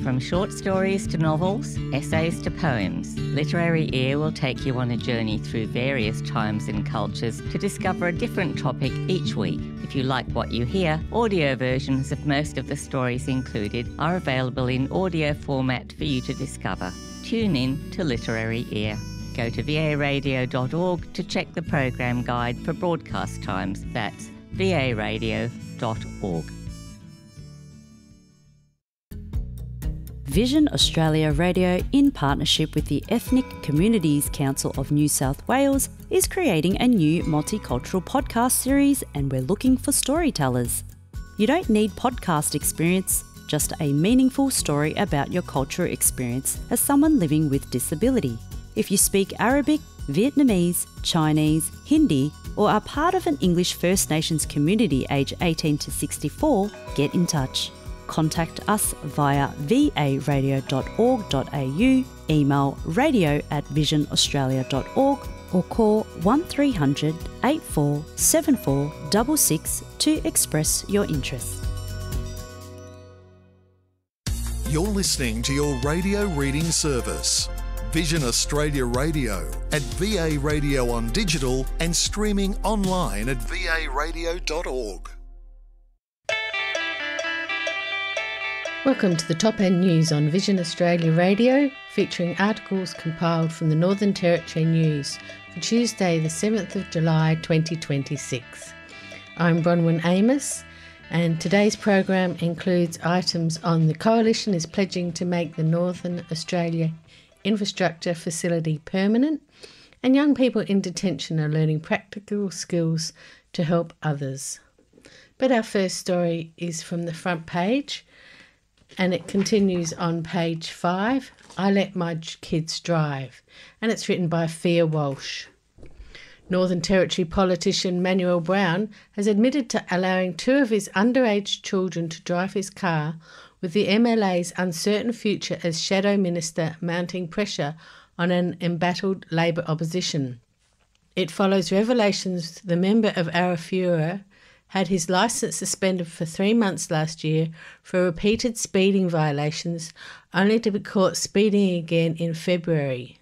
From short stories to novels, essays to poems, Literary Ear will take you on a journey through various times and cultures to discover a different topic each week. If you like what you hear, audio versions of most of the stories included are available in audio format for you to discover. Tune in to Literary Ear. Go to varadio.org to check the program guide for broadcast times. That's varadio.org. Vision Australia Radio, in partnership with the Ethnic Communities Council of New South Wales, is creating a new multicultural podcast series, and we're looking for storytellers. You don't need podcast experience, just a meaningful story about your cultural experience as someone living with disability. If you speak Arabic, Vietnamese, Chinese, Hindi, or are part of an English First Nations community aged 18 to 64, get in touch. Contact us via varadio.org.au, email radio@visionaustralia.org, or call 1300 8474 66 to express your interest. You're listening to your radio reading service, Vision Australia Radio, at VA Radio on digital and streaming online at varadio.org. Welcome to the Top End News on Vision Australia Radio, featuring articles compiled from the Northern Territory News for Tuesday the 7th of July 2026. I'm Bronwyn Amos, and today's program includes items on the Coalition is pledging to make the Northern Australia Infrastructure Facility permanent, and young people in detention are learning practical skills to help others. But our first story is from the front page, and it continues on page 5, I Let My Kids Drive, and it's written by Fia Walsh. Northern Territory politician Manuel Brown has admitted to allowing 2 of his underage children to drive his car, with the MLA's uncertain future as Shadow Minister mounting pressure on an embattled Labor opposition. It follows revelations the member of Arafura had his licence suspended for 3 months last year for repeated speeding violations, only to be caught speeding again in February.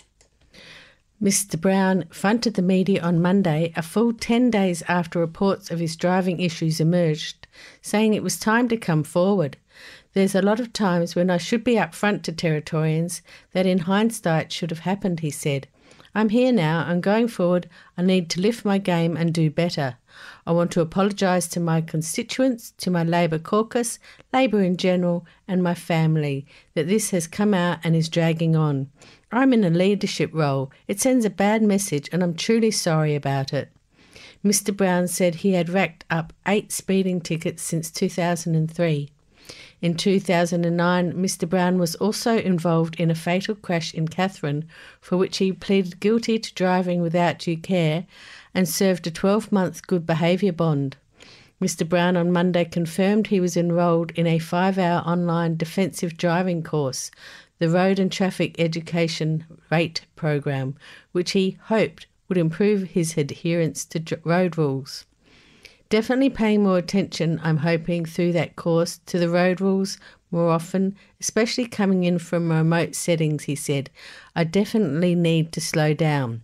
Mr Brown fronted the media on Monday, a full 10 days after reports of his driving issues emerged, saying it was time to come forward. There's a lot of times when I should be upfront to Territorians that in hindsight should have happened, he said. I'm here now, and going forward I need to lift my game and do better. I want to apologise to my constituents, to my Labor caucus, Labor in general, and my family, that this has come out and is dragging on. I'm in a leadership role. It sends a bad message, and I'm truly sorry about it. Mr Brown said he had racked up 8 speeding tickets since 2003. In 2009, Mr Brown was also involved in a fatal crash in Katherine, for which he pleaded guilty to driving without due care and served a 12-month good behaviour bond. Mr Brown on Monday confirmed he was enrolled in a 5-hour online defensive driving course, the Road and Traffic Education RATE program, which he hoped would improve his adherence to road rules. Definitely paying more attention, I'm hoping, through that course to the road rules more often, especially coming in from remote settings, he said. I definitely need to slow down.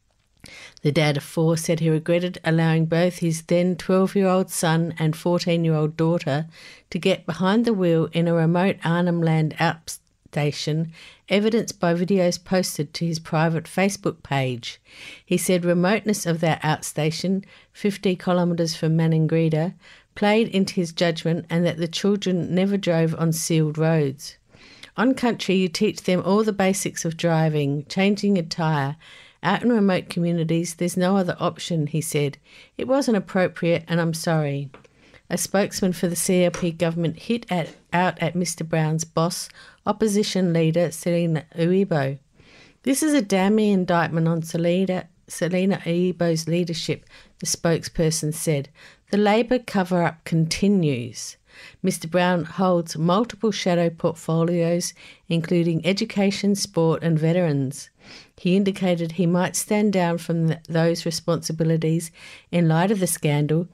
The dad of 4 said he regretted allowing both his then 12-year-old son and 14-year-old daughter to get behind the wheel in a remote Arnhem Land outstation, evidenced by videos posted to his private Facebook page. He said remoteness of that outstation, 50 kilometres from Maningrida, played into his judgment, and that the children never drove on sealed roads. On country, you teach them all the basics of driving, changing a tyre. Out in remote communities, there's no other option, he said. It wasn't appropriate, and I'm sorry. A spokesman for the CLP government hit out at Mr Brown's boss, opposition leader Selina Uibo. This is a damning indictment on Selina Uibo's leadership, the spokesperson said. The Labor cover-up continues. Mr Brown holds multiple shadow portfolios, including education, sport and veterans. He indicated he might stand down from those responsibilities in light of the scandal,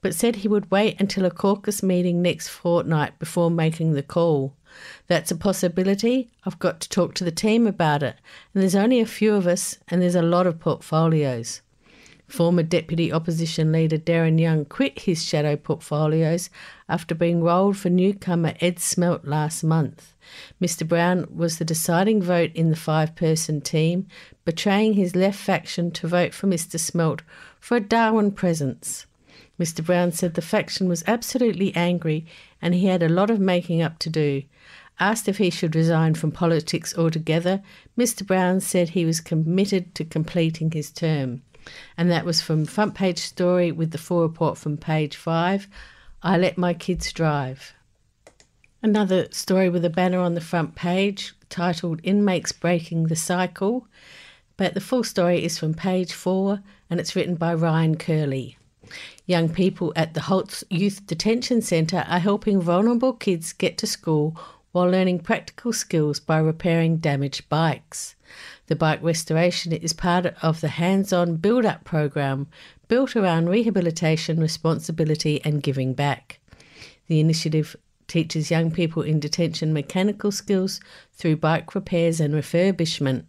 but said he would wait until a caucus meeting next fortnight before making the call. That's a possibility. I've got to talk to the team about it. And there's only a few of us and there's a lot of portfolios. Former Deputy Opposition Leader Darren Young quit his shadow portfolios after being rolled for newcomer Ed Smelt last month. Mr Brown was the deciding vote in the 5-person team, betraying his left faction to vote for Mr Smelt for a Darwin presence. Mr Brown said the faction was absolutely angry and he had a lot of making up to do. Asked if he should resign from politics altogether, Mr Brown said he was committed to completing his term. And that was from Front Page Story with the full report from page 5, I Let My Kids Drive. Another story with a banner on the front page titled Inmates Breaking the Cycle, but the full story is from page 4 and it's written by Ryan Curley. Young people at the Holtz Youth Detention Centre are helping vulnerable kids get to school while learning practical skills by repairing damaged bikes. The bike restoration is part of the hands-on build-up program built around rehabilitation, responsibility and giving back. The initiative teaches young people in detention mechanical skills through bike repairs and refurbishment.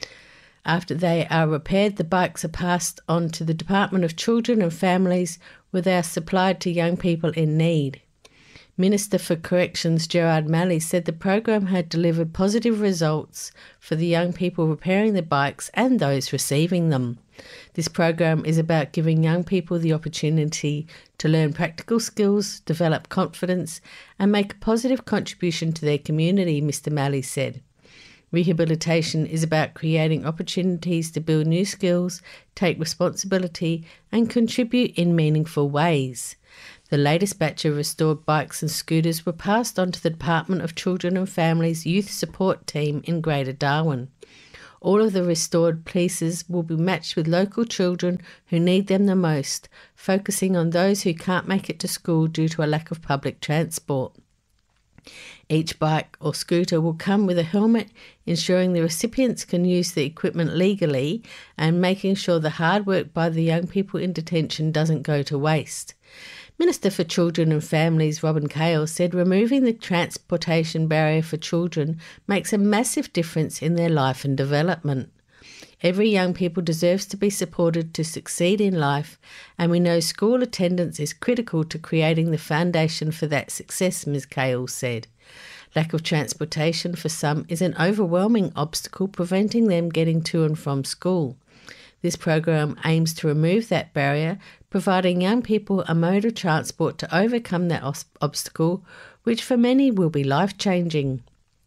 After they are repaired, the bikes are passed on to the Department of Children and Families, where they are supplied to young people in need. Minister for Corrections Gerard Malley said the program had delivered positive results for the young people repairing the bikes and those receiving them. This program is about giving young people the opportunity to learn practical skills, develop confidence and make a positive contribution to their community, Mr Malley said. Rehabilitation is about creating opportunities to build new skills, take responsibility and contribute in meaningful ways. The latest batch of restored bikes and scooters were passed on to the Department of Children and Families Youth Support Team in Greater Darwin. All of the restored pieces will be matched with local children who need them the most, focusing on those who can't make it to school due to a lack of public transport. Each bike or scooter will come with a helmet, ensuring the recipients can use the equipment legally and making sure the hard work by the young people in detention doesn't go to waste. Minister for Children and Families Robin Cale said removing the transportation barrier for children makes a massive difference in their life and development. Every young people deserves to be supported to succeed in life, and we know school attendance is critical to creating the foundation for that success, Ms Cale said. Lack of transportation for some is an overwhelming obstacle preventing them getting to and from school. This program aims to remove that barrier, providing young people a mode of transport to overcome that obstacle, which for many will be life-changing.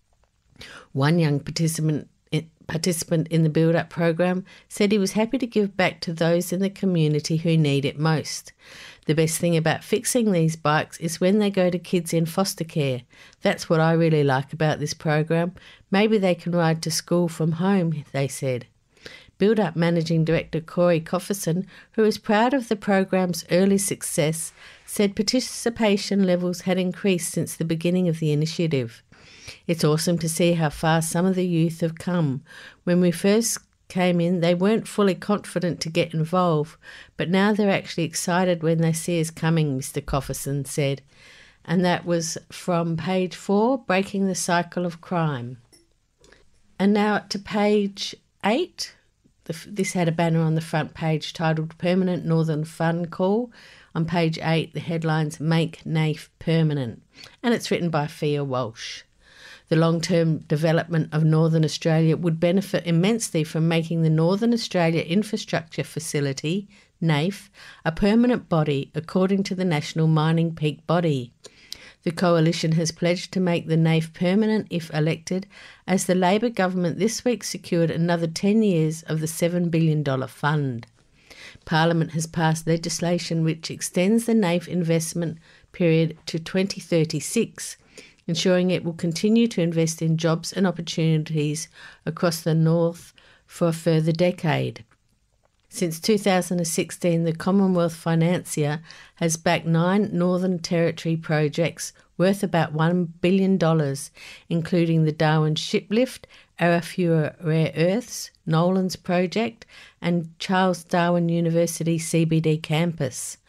One young participant in the build-up program said he was happy to give back to those in the community who need it most. The best thing about fixing these bikes is when they go to kids in foster care. That's what I really like about this program. Maybe they can ride to school from home, they said. Build Up Managing Director Corey Cofferson, who is proud of the program's early success, said participation levels had increased since the beginning of the initiative. It's awesome to see how far some of the youth have come. When we first came in, they weren't fully confident to get involved, but now they're actually excited when they see us coming, Mr Cofferson said. And that was from page 4, Breaking the Cycle of Crime. And now to page 8. This had a banner on the front page titled Permanent Northern Fund Call. On page 8, the headlines Make NAIF Permanent, and it's written by Fia Walsh. The long-term development of Northern Australia would benefit immensely from making the Northern Australia Infrastructure Facility, NAIF, a permanent body according to the National Mining Peak Body. The Coalition has pledged to make the NAIF permanent if elected, as the Labor government this week secured another 10 years of the $7 billion fund. Parliament has passed legislation which extends the NAIF investment period to 2036, ensuring it will continue to invest in jobs and opportunities across the North for a further decade. Since 2016, the Commonwealth Financier has backed 9 Northern Territory projects worth about $1 billion, including the Darwin Shiplift, Arafura Rare Earths, Nolan's Project and Charles Darwin University CBD campus.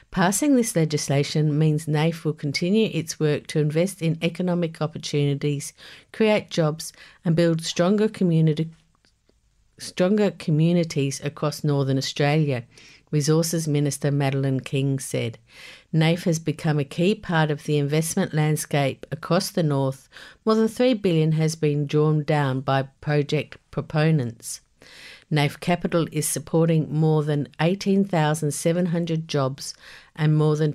Passing this legislation means NAIF will continue its work to invest in economic opportunities, create jobs and build stronger communities across Northern Australia, Resources Minister Madeleine King said. NAIF has become a key part of the investment landscape across the north. More than $3 billion has been drawn down by project proponents. NAIF Capital is supporting more than 18,700 jobs and more than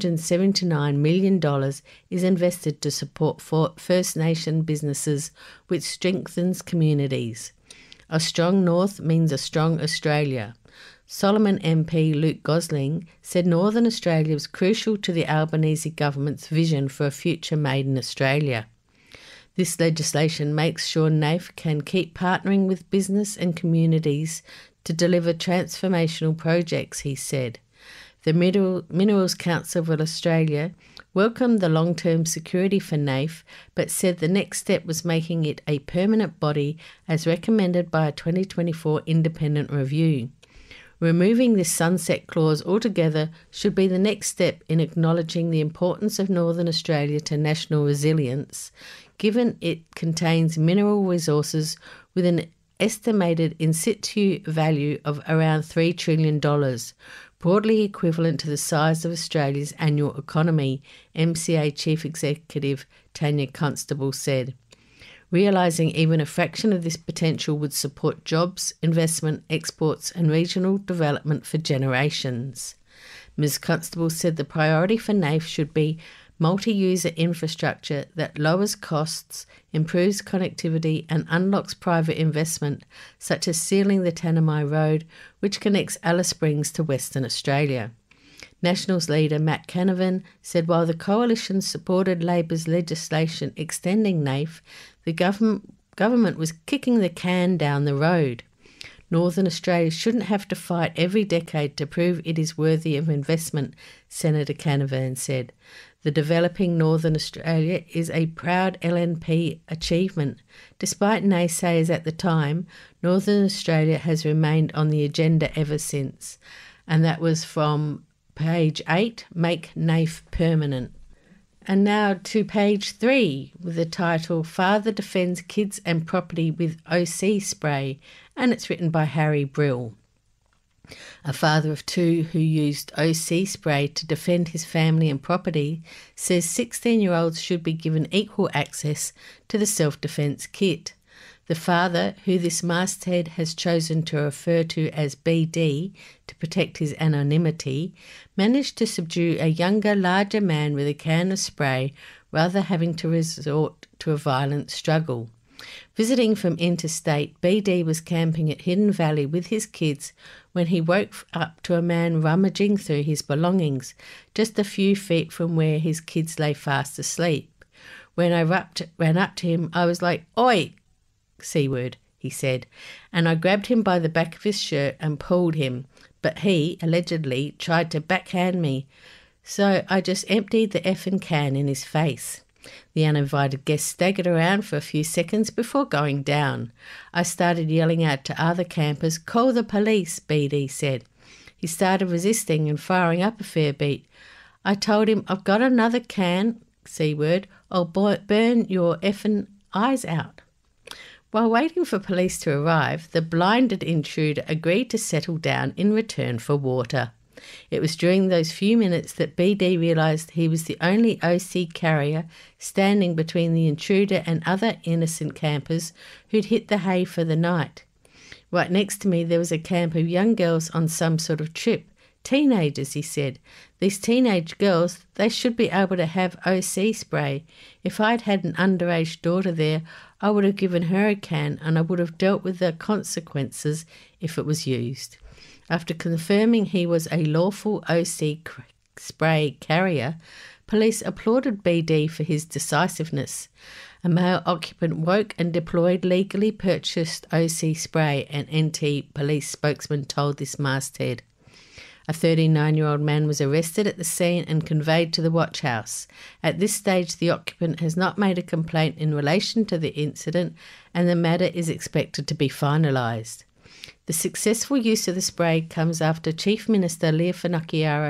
$279 million is invested to support First Nation businesses, which strengthens communities. A strong north means a strong Australia. Solomon MP Luke Gosling said Northern Australia was crucial to the Albanese government's vision for a future made in Australia. This legislation makes sure NAIF can keep partnering with business and communities to deliver transformational projects, he said. The Minerals Council of Australia welcomed the long-term security for NAIF, but said the next step was making it a permanent body as recommended by a 2024 independent review. Removing this sunset clause altogether should be the next step in acknowledging the importance of Northern Australia to national resilience, given it contains mineral resources with an estimated in situ value of around $3 trillion, broadly equivalent to the size of Australia's annual economy, MCA Chief Executive Tanya Constable said. Realising even a fraction of this potential would support jobs, investment, exports and regional development for generations. Ms Constable said the priority for NAIF should be multi-user infrastructure that lowers costs, improves connectivity and unlocks private investment, such as sealing the Tanami Road, which connects Alice Springs to Western Australia. Nationals leader Matt Canavan said while the coalition supported Labor's legislation extending NAIF, the government was kicking the can down the road. Northern Australia shouldn't have to fight every decade to prove it is worthy of investment, Senator Canavan said. The developing Northern Australia is a proud LNP achievement. Despite naysayers at the time, Northern Australia has remained on the agenda ever since. And that was from page 8, Make NAIF Permanent. And now to page 3 with the title Father Defends Kids and Property with OC Spray, and it's written by Harry Brill. A father of 2 who used OC spray to defend his family and property says 16-year-olds should be given equal access to the self-defence kit. The father, who this masthead has chosen to refer to as BD to protect his anonymity, managed to subdue a younger, larger man with a can of spray rather than having to resort to a violent struggle. Visiting from interstate, BD was camping at Hidden Valley with his kids when he woke up to a man rummaging through his belongings, just a few feet from where his kids lay fast asleep. When I ran up to him, I was like, "Oi!" C-word, he said, and I grabbed him by the back of his shirt and pulled him, but he, allegedly, tried to backhand me, so I just emptied the effing can in his face. The uninvited guest staggered around for a few seconds before going down. I started yelling out to other campers, "Call the police," BD said. He started resisting and firing up a fair bit. I told him, "I've got another can," C-word, "I'll burn your effing eyes out." While waiting for police to arrive, the blinded intruder agreed to settle down in return for water. It was during those few minutes that BD realised he was the only OC carrier standing between the intruder and other innocent campers who'd hit the hay for the night. Right next to me there was a camp of young girls on some sort of trip. Teenagers, he said. These teenage girls, they should be able to have OC spray. If I'd had an underage daughter there, I would have given her a can and I would have dealt with the consequences if it was used. After confirming he was a lawful OC spray carrier, police applauded BD for his decisiveness. A male occupant woke and deployed legally purchased OC spray, an NT police spokesman told this masthead. A 39-year-old man was arrested at the scene and conveyed to the watch house. At this stage, the occupant has not made a complaint in relation to the incident and the matter is expected to be finalised. The successful use of the spray comes after Chief Minister Leah Finocchiaro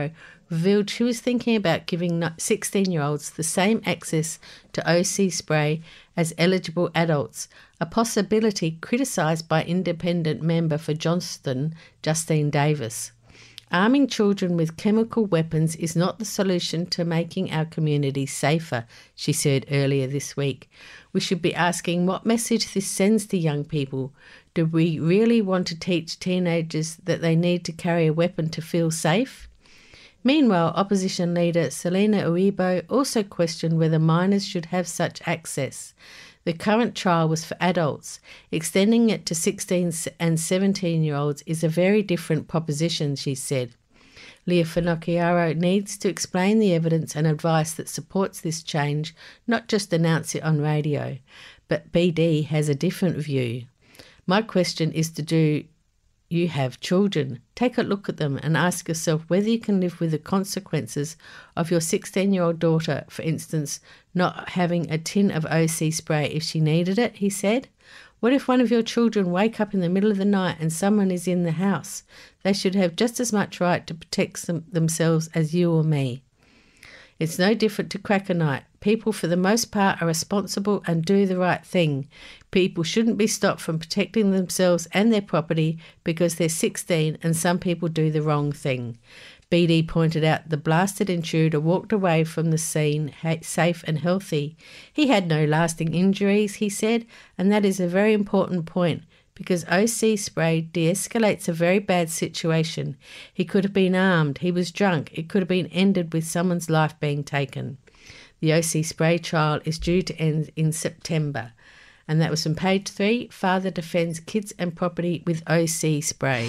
revealed she was thinking about giving 16-year-olds the same access to OC spray as eligible adults, a possibility criticised by independent member for Johnston, Justine Davis. Arming children with chemical weapons is not the solution to making our communities safer, she said earlier this week. We should be asking what message this sends to young people. Do we really want to teach teenagers that they need to carry a weapon to feel safe? Meanwhile, opposition leader Selena Uibo also questioned whether minors should have such access. The current trial was for adults. Extending it to 16 and 17-year-olds is a very different proposition, she said. Leah Finocchiaro needs to explain the evidence and advice that supports this change, not just announce it on radio. But BD has a different view. My question is do you have children? Take a look at them and ask yourself whether you can live with the consequences of your 16-year-old daughter, for instance, not having a tin of OC spray if she needed it, he said. What if one of your children wake up in the middle of the night and someone is in the house? They should have just as much right to protect themselves as you or me. It's no different to cracker night. People, for the most part, are responsible and do the right thing. People shouldn't be stopped from protecting themselves and their property because they're 16 and some people do the wrong thing. BD pointed out the blasted intruder walked away from the scene safe and healthy. He had no lasting injuries, he said, and that is a very important point because OC spray de-escalates a very bad situation. He could have been armed, he was drunk, it could have been ended with someone's life being taken. The OC spray trial is due to end in September. And that was from page 3, Father Defends Kids and Property with OC Spray.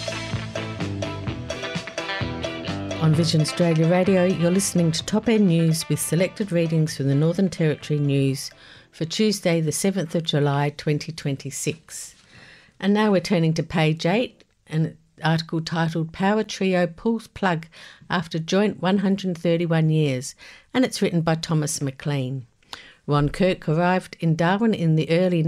On Vision Australia Radio, you're listening to Top End News with selected readings from the Northern Territory News for Tuesday the 7th of July 2026. And now we're turning to page 8, an article titled Power Trio Pulls Plug After Joint 131 Years, and it's written by Thomas McLean. Ron Kirk arrived in Darwin in the early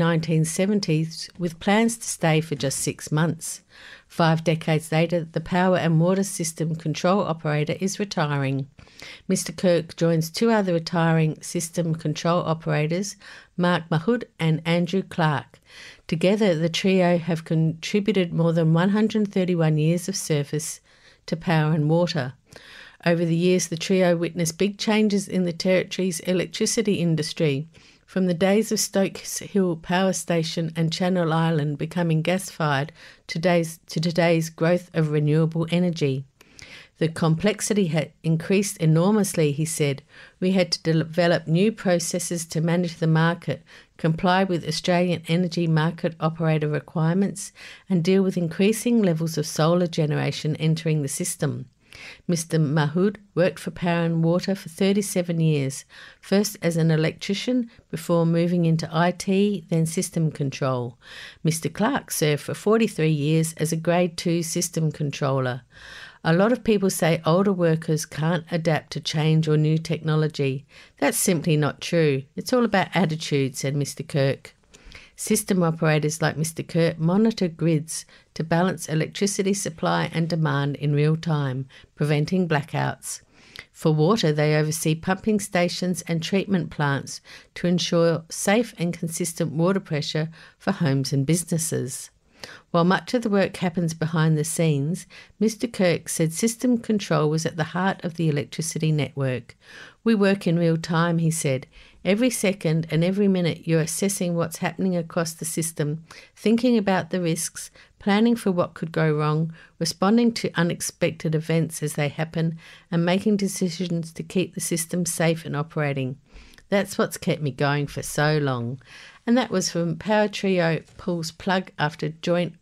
1970s with plans to stay for just 6 months. 5 decades later, the Power and Water System Control Operator is retiring. Mr. Kirk joins 2 other retiring system control operators, Mark Mahood and Andrew Clark. Together, the trio have contributed more than 131 years of service to power and water. Over the years, the trio witnessed big changes in the Territory's electricity industry, from the days of Stokes Hill Power Station and Channel Island becoming gas-fired to today's growth of renewable energy. The complexity had increased enormously, he said. We had to develop new processes to manage the market, comply with Australian energy market operator requirements, and deal with increasing levels of solar generation entering the system. Mr. Mahood worked for Power and Water for 37 years, first as an electrician before moving into IT, then system control. Mr. Clark served for 43 years as a Grade 2 system controller. A lot of people say older workers can't adapt to change or new technology. That's simply not true. It's all about attitude, said Mr. Kirk. System operators like Mr. Kirk monitor grids to balance electricity supply and demand in real time, preventing blackouts. For water, they oversee pumping stations and treatment plants to ensure safe and consistent water pressure for homes and businesses. While much of the work happens behind the scenes, Mr. Kirk said system control was at the heart of the electricity network. We work in real time, he said. Every second and every minute you're assessing what's happening across the system, thinking about the risks, planning for what could go wrong, responding to unexpected events as they happen, and making decisions to keep the system safe and operating. That's what's kept me going for so long. And that was from Power Trio Pulls Plug After Joint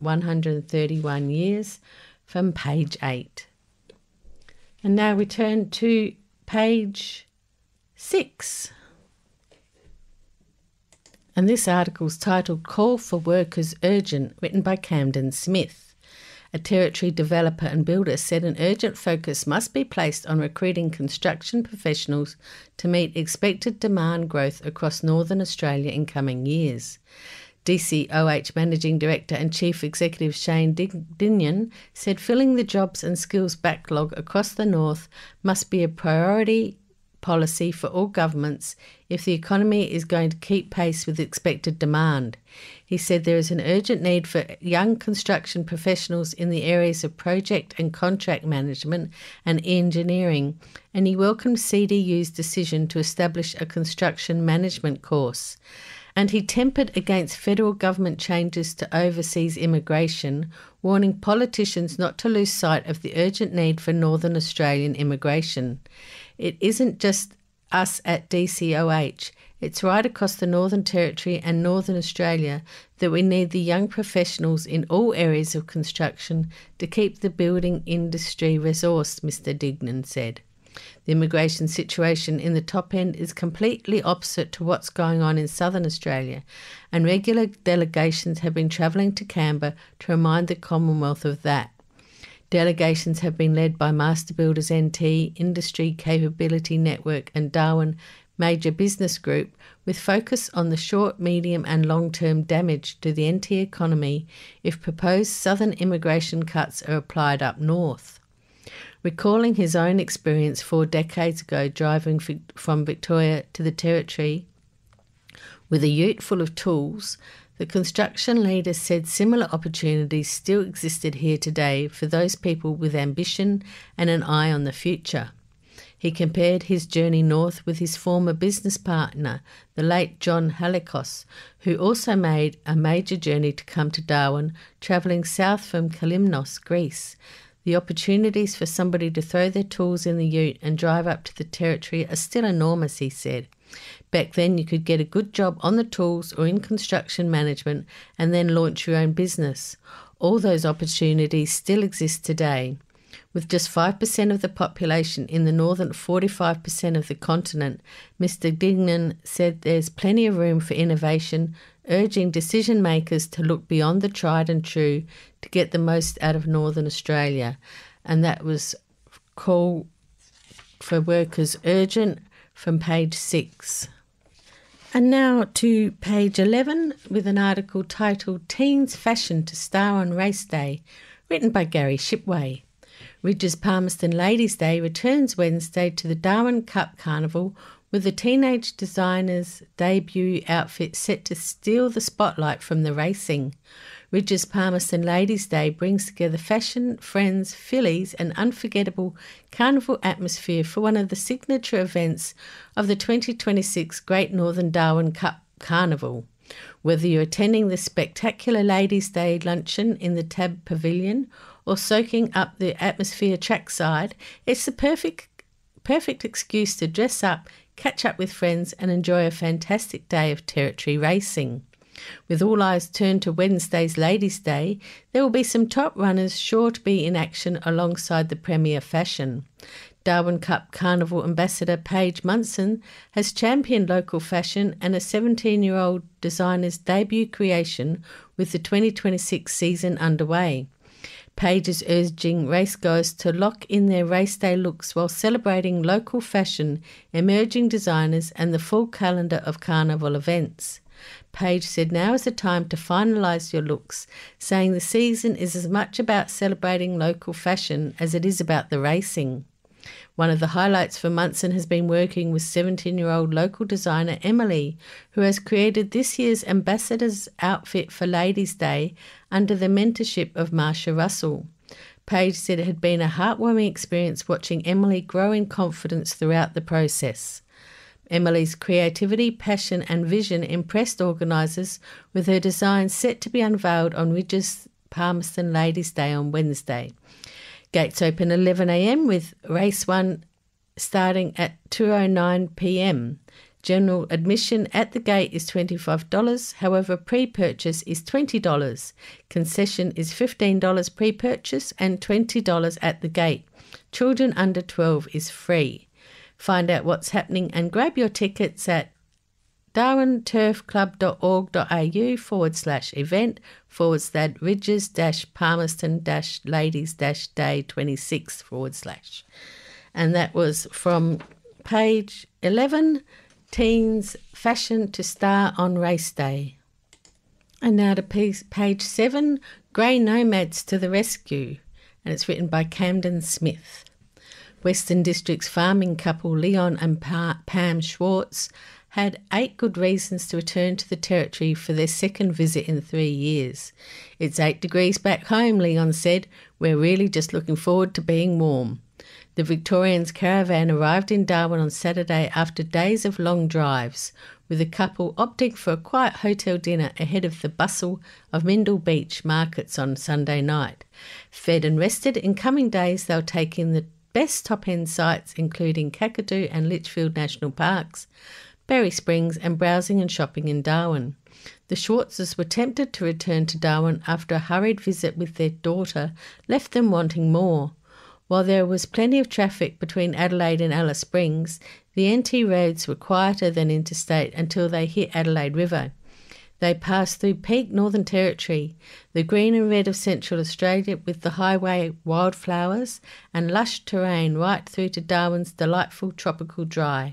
131 Years from page 8. And now we turn to page 6. And this article's titled Call for Workers Urgent, written by Camden Smith. A Territory developer and builder said an urgent focus must be placed on recruiting construction professionals to meet expected demand growth across Northern Australia in coming years. DCOH Managing Director and Chief Executive Shane Dignan said filling the jobs and skills backlog across the north must be a priority policy for all governments if the economy is going to keep pace with expected demand. He said there is an urgent need for young construction professionals in the areas of project and contract management and engineering, and he welcomed CDU's decision to establish a construction management course. And he tempered against federal government changes to overseas immigration, warning politicians not to lose sight of the urgent need for Northern Australian immigration. It isn't just us at DCOH, it's right across the Northern Territory and Northern Australia that we need the young professionals in all areas of construction to keep the building industry resourced, Mr Dignan said. The immigration situation in the top end is completely opposite to what's going on in Southern Australia, and regular delegations have been travelling to Canberra to remind the Commonwealth of that. Delegations have been led by Master Builders NT, Industry Capability Network and Darwin Major Business Group, with focus on the short, medium and long-term damage to the NT economy if proposed southern immigration cuts are applied up north. Recalling his own experience 4 decades ago driving from Victoria to the Territory with a ute full of tools, the construction leader said similar opportunities still existed here today for those people with ambition and an eye on the future. He compared his journey north with his former business partner, the late John Halikos, who also made a major journey to come to Darwin, travelling south from Kalymnos, Greece. The opportunities for somebody to throw their tools in the ute and drive up to the Territory are still enormous, he said. Back then you could get a good job on the tools or in construction management and then launch your own business. All those opportunities still exist today. With just 5% of the population in the northern 45% of the continent, Mr Dignan said there's plenty of room for innovation, urging decision makers to look beyond the tried and true to get the most out of Northern Australia. And that was Call for Workers Urgent from page 6. And now to page 11 with an article titled Teens Fashion to Star on Race Day, written by Gary Shipway. Rydges Palmerston Ladies' Day returns Wednesday to the Darwin Cup Carnival with the teenage designer's debut outfit set to steal the spotlight from the racing. Rydges Palmerston Ladies' Day brings together fashion, friends, fillies and unforgettable carnival atmosphere for one of the signature events of the 2026 Great Northern Darwin Cup Carnival. Whether you're attending the spectacular Ladies' Day luncheon in the Tab Pavilion or soaking up the atmosphere trackside, it's the perfect excuse to dress up, catch up with friends and enjoy a fantastic day of Territory racing. With all eyes turned to Wednesday's Ladies' Day, there will be some top runners sure to be in action alongside the premier fashion. Darwin Cup Carnival Ambassador Paige Munson has championed local fashion and a 17-year-old designer's debut creation with the 2026 season underway. Paige is urging racegoers to lock in their race day looks while celebrating local fashion, emerging designers and the full calendar of carnival events. Paige said now is the time to finalise your looks, saying the season is as much about celebrating local fashion as it is about the racing. One of the highlights for Munson has been working with 17-year-old local designer Emily, who has created this year's ambassador's outfit for Ladies' Day under the mentorship of Marsha Russell. Paige said it had been a heartwarming experience watching Emily grow in confidence throughout the process. Emily's creativity, passion and vision impressed organisers with her design set to be unveiled on Rydges Palmerston Ladies' Day on Wednesday. Gates open 11 a.m. with race 1 starting at 2:09 p.m. General admission at the gate is $25, however pre-purchase is $20. Concession is $15 pre-purchase and $20 at the gate. Children under 12 is free. Find out what's happening and grab your tickets at darwin-turf club.org.au/event/Rydges-Palmerston-Ladies-Day 26 /. And that was from page 11, Teens Fashion to Star on Race Day. And now to page 7, Grey Nomads to the Rescue, and it's written by Camden Smith. Western District's farming couple Leon and Pam Schwartz had 8 good reasons to return to the Territory for their second visit in 3 years. "It's 8 degrees back home," Leon said. "We're really just looking forward to being warm." The Victorians' caravan arrived in Darwin on Saturday after days of long drives, with the couple opting for a quiet hotel dinner ahead of the bustle of Mindle Beach markets on Sunday night. Fed and rested, in coming days they'll take in the best top-end sites including Kakadu and Litchfield National Parks, Berry Springs and browsing and shopping in Darwin. The Schwartzes were tempted to return to Darwin after a hurried visit with their daughter left them wanting more. While there was plenty of traffic between Adelaide and Alice Springs, the NT roads were quieter than interstate until they hit Adelaide River. They passed through peak Northern Territory, the green and red of Central Australia with the highway wildflowers and lush terrain right through to Darwin's delightful tropical dry.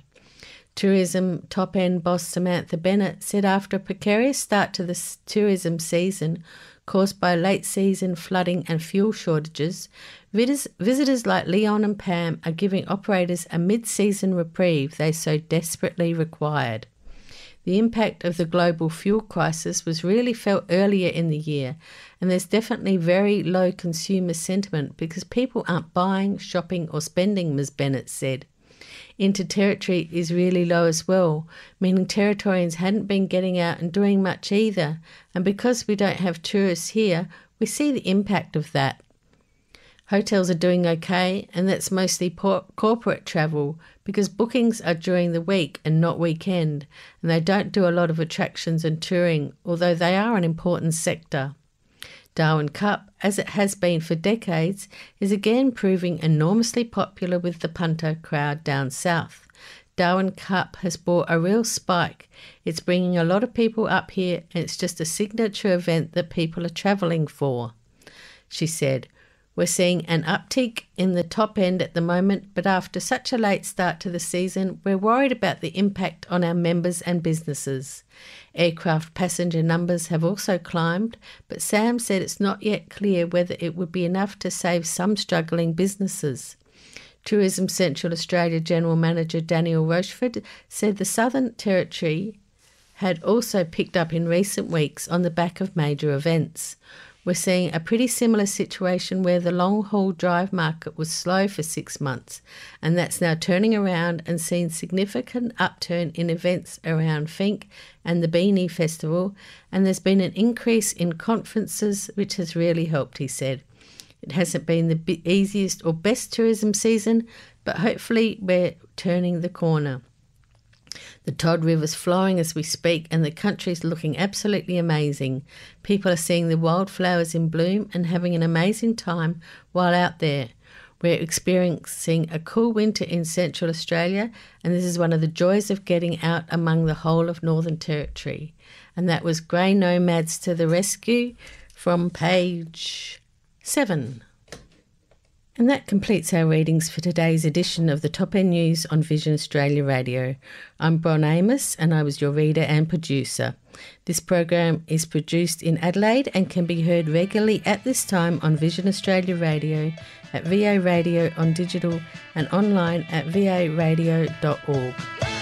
Tourism top-end boss Samantha Bennett said after a precarious start to the tourism season caused by late-season flooding and fuel shortages, visitors like Leon and Pam are giving operators a mid-season reprieve they so desperately required. The impact of the global fuel crisis was really felt earlier in the year, and there's definitely very low consumer sentiment because people aren't buying, shopping or spending, Ms Bennett said. Inter-territory is really low as well, meaning Territorians hadn't been getting out and doing much either, and because we don't have tourists here, we see the impact of that. Hotels are doing okay, and that's mostly corporate travel because bookings are during the week and not weekend, and they don't do a lot of attractions and touring, although they are an important sector. Darwin Cup, as it has been for decades, is again proving enormously popular with the punter crowd down south. Darwin Cup has brought a real spike. It's bringing a lot of people up here, and it's just a signature event that people are travelling for. She said, "We're seeing an uptick in the top end at the moment, but after such a late start to the season, we're worried about the impact on our members and businesses. Aircraft passenger numbers have also climbed, but Sam said it's not yet clear whether it would be enough to save some struggling businesses." Tourism Central Australia General Manager Daniel Rochford said the Southern Territory had also picked up in recent weeks on the back of major events. "We're seeing a pretty similar situation where the long-haul drive market was slow for 6 months, and that's now turning around and seeing significant upturn in events around Fink and the Beanie Festival, and there's been an increase in conferences which has really helped," he said. "It hasn't been the easiest or best tourism season, but hopefully we're turning the corner. The Todd River's flowing as we speak and the country's looking absolutely amazing. People are seeing the wildflowers in bloom and having an amazing time while out there. We're experiencing a cool winter in Central Australia, and this is one of the joys of getting out among the whole of Northern Territory." And that was Grey Nomads to the Rescue from page 7. And that completes our readings for today's edition of the Top End News on Vision Australia Radio. I'm Bron Amos and I was your reader and producer. This program is produced in Adelaide and can be heard regularly at this time on Vision Australia Radio, at VA Radio on digital and online at varadio.org.